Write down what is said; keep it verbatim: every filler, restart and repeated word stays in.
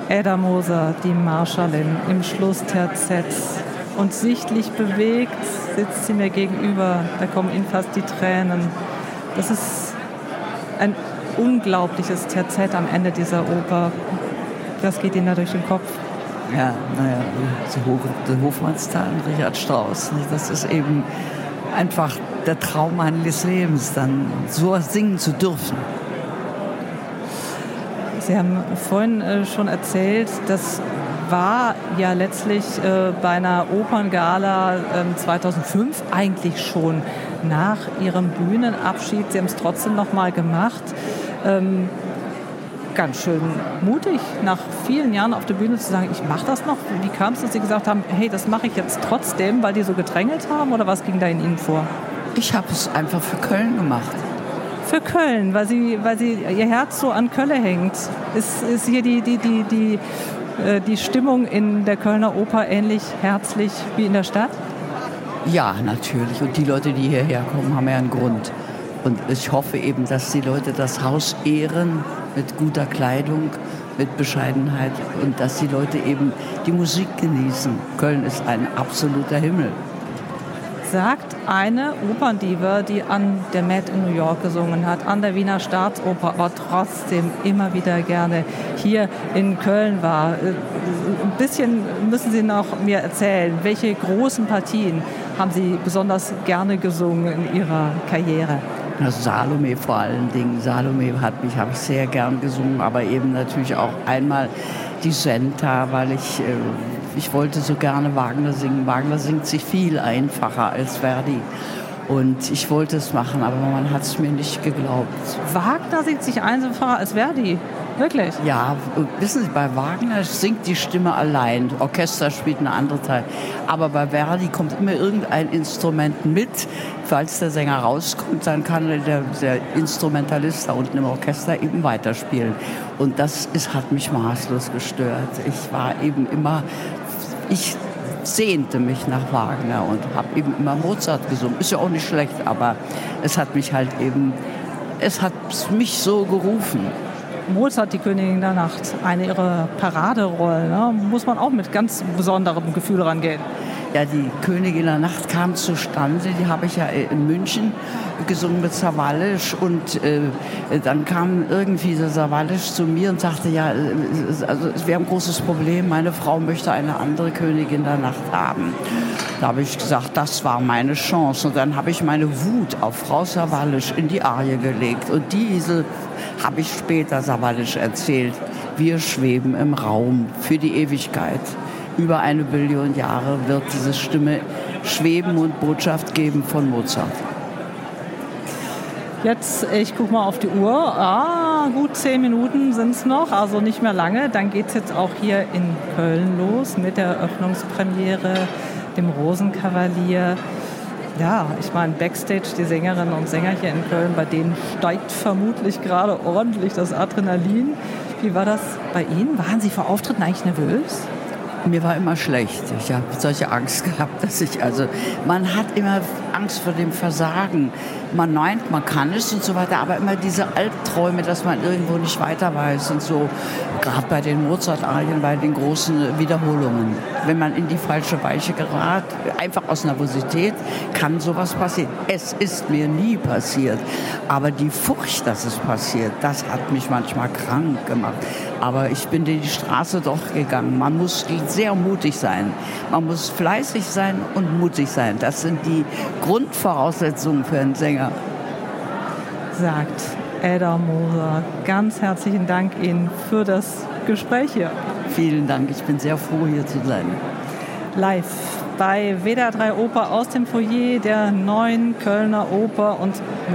Ada Moser, die Marschallin, im Schlussterzett. Und sichtlich bewegt sitzt sie mir gegenüber. Da kommen ihnen fast die Tränen. Das ist ein unglaubliches Terzett am Ende dieser Oper. Was geht Ihnen da durch den Kopf? Ja, naja, der Hofmannsthal und Richard Strauss. Das ist eben einfach der Traum meines Lebens, dann so singen zu dürfen. Sie haben vorhin äh, schon erzählt, das war ja letztlich äh, bei einer Operngala äh, zweitausendfünf eigentlich schon nach Ihrem Bühnenabschied. Sie haben es trotzdem noch mal gemacht. Ähm, ganz schön mutig, nach vielen Jahren auf der Bühne zu sagen, ich mache das noch. Wie kam es, dass Sie gesagt haben, hey, das mache ich jetzt trotzdem, weil die so gedrängelt haben, oder was ging da in Ihnen vor? Ich habe es einfach für Köln gemacht. Für Köln, weil sie, weil sie ihr Herz so an Kölle hängt. Ist, ist hier die, die, die, die, äh, die Stimmung in der Kölner Oper ähnlich herzlich wie in der Stadt? Ja, natürlich. Und die Leute, die hierher kommen, haben ja einen Grund. Und ich hoffe eben, dass die Leute das Haus ehren mit guter Kleidung, mit Bescheidenheit und dass die Leute eben die Musik genießen. Köln ist ein absoluter Himmel. Sagt eine Operndiva, die an der Met in New York gesungen hat, an der Wiener Staatsoper, aber trotzdem immer wieder gerne hier in Köln war. Ein bisschen müssen Sie noch mir erzählen, welche großen Partien haben Sie besonders gerne gesungen in Ihrer Karriere? Salome vor allen Dingen. Salome hat mich, habe ich sehr gern gesungen, aber eben natürlich auch einmal die Senta, weil ich, äh, ich wollte so gerne Wagner singen. Wagner singt sich viel einfacher als Verdi. Und ich wollte es machen, aber man hat es mir nicht geglaubt. Wagner singt sich einfacher als Verdi? Wirklich? Ja, wissen Sie, bei Wagner singt die Stimme allein. Orchester spielt eine andere Teil. Aber bei Verdi kommt immer irgendein Instrument mit. Falls der Sänger rauskommt, dann kann der, der Instrumentalist da unten im Orchester eben weiterspielen. Und das ist, hat mich maßlos gestört. Ich war eben immer... Ich sehnte mich nach Wagner und habe eben immer Mozart gesungen. Ist ja auch nicht schlecht, aber es hat mich halt eben... Es hat mich so gerufen. Mozart, die Königin der Nacht, eine ihrer Paraderollen, ne? Muss man auch mit ganz besonderem Gefühl rangehen. Ja, die Königin der Nacht kam zustande, die habe ich ja in München gesungen mit Sawallisch und äh, dann kam irgendwie der Sawallisch zu mir und sagte, ja, also wir haben ein großes Problem, meine Frau möchte eine andere Königin der Nacht haben. Da habe ich gesagt, das war meine Chance und dann habe ich meine Wut auf Frau Sawallisch in die Arie gelegt und diese habe ich später Sawallisch erzählt. Wir schweben im Raum für die Ewigkeit. Über eine Billion Jahre wird diese Stimme schweben und Botschaft geben von Mozart. Jetzt, ich gucke mal auf die Uhr. Ah, gut zehn Minuten sind es noch, also nicht mehr lange. Dann geht es jetzt auch hier in Köln los mit der Eröffnungspremiere, dem Rosenkavalier. Ja, ich meine, Backstage, die Sängerinnen und Sänger hier in Köln, bei denen steigt vermutlich gerade ordentlich das Adrenalin. Wie war das bei Ihnen? Waren Sie vor Auftritten eigentlich nervös? Mir war immer schlecht. Ich habe solche Angst gehabt, dass ich, also, man hat immer Angst vor dem Versagen. Man meint, man kann es und so weiter, aber immer diese Albträume, dass man irgendwo nicht weiter weiß und so. Gerade bei den Mozart-Arien, bei den großen Wiederholungen. Wenn man in die falsche Weiche gerät, einfach aus Nervosität, kann sowas passieren. Es ist mir nie passiert. Aber die Furcht, dass es passiert, das hat mich manchmal krank gemacht. Aber ich bin die Straße doch gegangen. Man muss sehr mutig sein. Man muss fleißig sein und mutig sein. Das sind die Grundvoraussetzungen für einen Sänger. Sagt Ada Moser. Ganz herzlichen Dank Ihnen für das Gespräch hier. Vielen Dank. Ich bin sehr froh, hier zu sein. Live bei W D R drei Oper aus dem Foyer der neuen Kölner Oper und